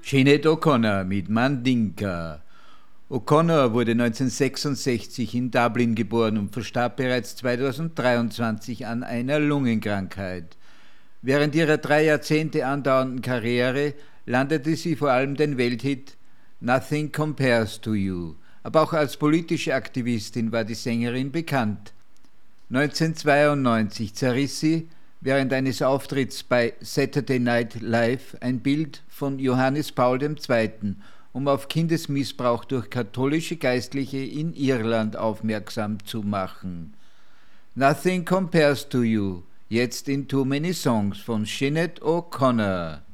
Sinead O'Connor mit Mandinka. O'Connor wurde 1966 in Dublin geboren und verstarb bereits 2023 an einer Lungenkrankheit. Während ihrer 3 Jahrzehnte andauernden Karriere landete sie vor allem den Welthit Nothing Compares to You. Aber auch als politische Aktivistin war die Sängerin bekannt. 1992 zerriss sie während eines Auftritts bei Saturday Night Live ein Bild von Johannes Paul II., um auf Kindesmissbrauch durch katholische Geistliche in Irland aufmerksam zu machen. Nothing Compares to You, jetzt in Too Many Songs von Sinead O'Connor.